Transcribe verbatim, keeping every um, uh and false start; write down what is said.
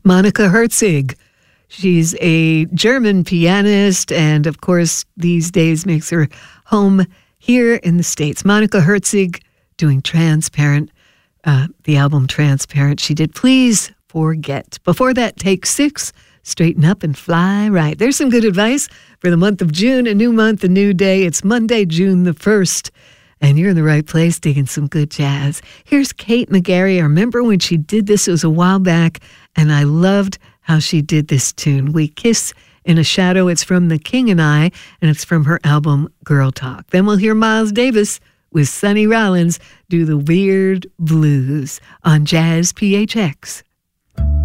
Monika Herzig. She's a German pianist and, of course, these days makes her home here in the States. Monika Herzig doing Transparent, uh, the album Transparent. She did Please Forget. Before that, Take Six, Straighten Up and Fly Right. There's some good advice for the month of June, a new month, a new day. It's Monday, June the first, and you're in the right place digging some good jazz. Here's Kate McGarry. I remember when she did this, it was a while back, and I loved how she did this tune. We Kiss in a Shadow. It's from The King and I, and it's from her album Girl Talk. Then we'll hear Miles Davis with Sonny Rollins do the Weird Blues on Jazz P H X.